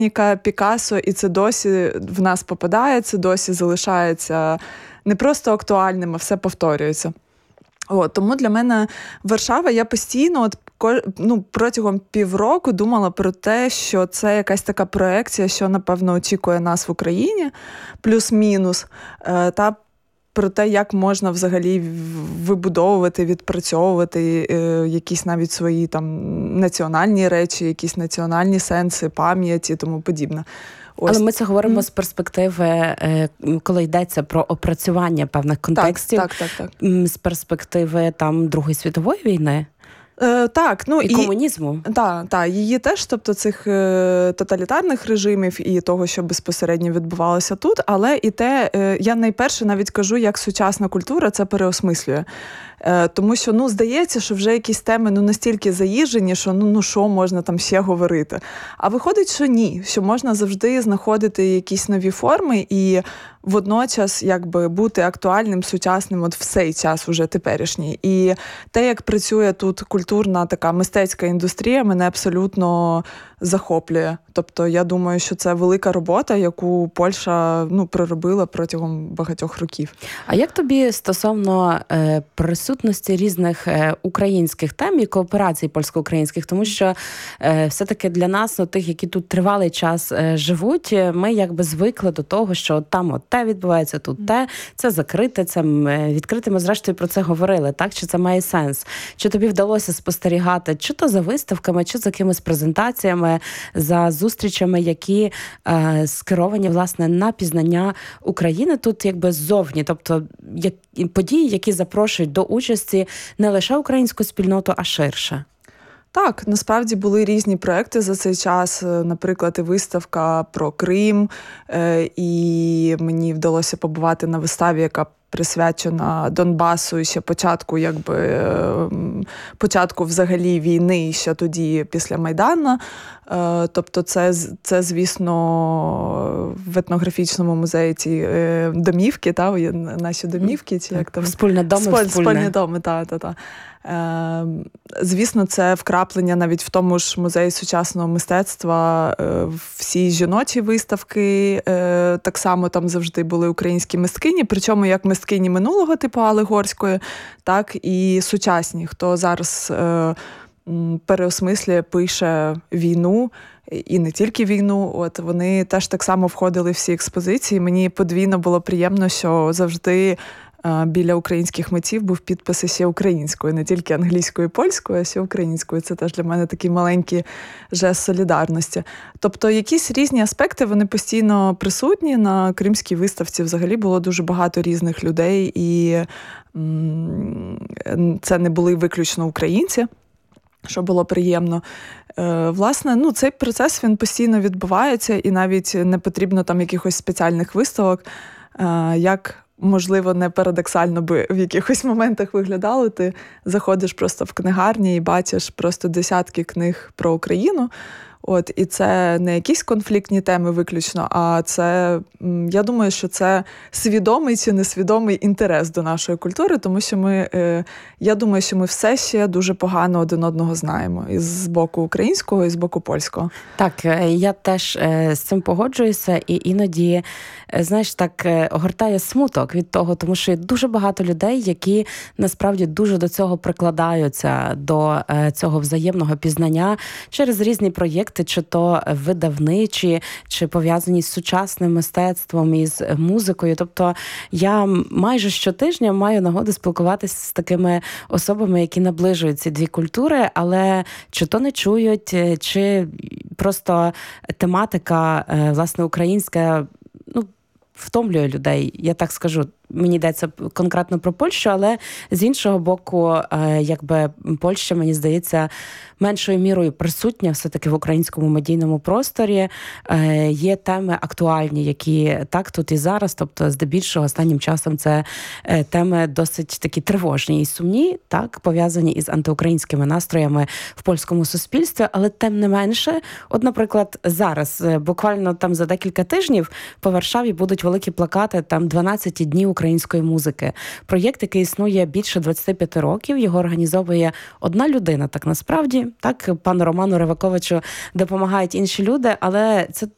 Пікассо, і це досі в нас попадає, це досі залишається не просто актуальним, а все повторюється. Тому для мене Варшава, я постійно протягом півроку думала про те, що це якась така проекція, що, напевно, очікує нас в Україні, плюс-мінус, та про те, як можна взагалі вибудовувати, відпрацьовувати якісь навіть свої там національні речі, якісь національні сенси, пам'яті і тому подібне. Але ми це говоримо з перспективи, коли йдеться про опрацювання певних контекстів, так. З перспективи там Другої світової війни. Так, і комунізму. Так, її теж, тобто цих тоталітарних режимів і того, що безпосередньо відбувалося тут, але і те, я найперше навіть кажу, як сучасна культура це переосмислює. Тому що, здається, що вже якісь теми настільки заїжджені, що що можна там ще говорити. А виходить, що ні, що можна завжди знаходити якісь нові форми і водночас якби бути актуальним, сучасним в цей час уже теперішній. І те, як працює тут культурна така мистецька індустрія, мене абсолютно захоплює. Тобто я думаю, що це велика робота, яку Польща проробила протягом багатьох років. А як тобі стосовно присутності різних українських тем і кооперацій польсько-українських? Тому що все-таки для нас, тих, які тут тривалий час живуть, ми якби звикли до того, що там те відбувається, тут те, це закрите, це відкрите. Ми зрештою про це говорили, так? Чи це має сенс? Чи тобі вдалося спостерігати, чи то за виставками, чи за якимись презентаціями, за зустрічами, які скеровані, власне, на пізнання України тут якби ззовні, тобто події, які запрошують до участі не лише українську спільноту, а ширше? Так, насправді були різні проекти за цей час, наприклад, і виставка про Крим, і мені вдалося побувати на виставі, яка присвячена Донбасу і ще початку взагалі війни, ще тоді після Майдану. Тобто це, звісно, в етнографічному музеї ці домівки, наші домівки, чи як там? Спільні доми, так. Звісно, це вкраплення навіть в тому ж музеї сучасного мистецтва. Всі жіночі виставки, так само там завжди були українські мисткині, причому як мисткині минулого типу Алли Горської, так і сучасні, хто зараз переосмислює, пише війну, і не тільки війну. Вони теж так само входили в всі експозиції. Мені подвійно було приємно, що завжди біля українських митців був підпис ще українською, не тільки англійською і польською, а ще українською. Це теж для мене такий маленький жест солідарності. Тобто якісь різні аспекти, вони постійно присутні. На Кримській виставці взагалі було дуже багато різних людей, і це не були виключно українці, що було приємно. Власне, цей процес, він постійно відбувається, і навіть не потрібно там якихось спеціальних виставок, як можливо, не парадоксально би в якихось моментах виглядало. Ти заходиш просто в книгарні і бачиш просто десятки книг про Україну. І це не якісь конфліктні теми виключно, а це, я думаю, що це свідомий чи несвідомий інтерес до нашої культури, тому що я думаю, що ми все ще дуже погано один одного знаємо. І з боку українського, і з боку польського. Так, я теж з цим погоджуюся, і іноді, знаєш, так огортає смуток від того, тому що є дуже багато людей, які насправді дуже до цього прикладаються, до цього взаємного пізнання через різні проєкти, чи то видавничі, чи пов'язані з сучасним мистецтвом, із музикою. Тобто я майже щотижня маю нагоду спілкуватися з такими особами, які наближують ці дві культури, але чи то не чують, чи просто тематика, власне, українська, втомлює людей, я так скажу. Мені йдеться конкретно про Польщу, але з іншого боку, якби Польща, мені здається, меншою мірою присутня все-таки в українському медійному просторі. Є теми актуальні, які так тут і зараз, тобто здебільшого останнім часом це теми досить такі тривожні і сумні, так, пов'язані із антиукраїнськими настроями в польському суспільстві, але тим не менше, наприклад, зараз, буквально там за декілька тижнів по Варшаві будуть великі плакати, там 12 днів української музики. Проєкт, який існує більше 25 років, його організовує одна людина, так насправді, так, пану Роману Риваковичу допомагають інші люди, але це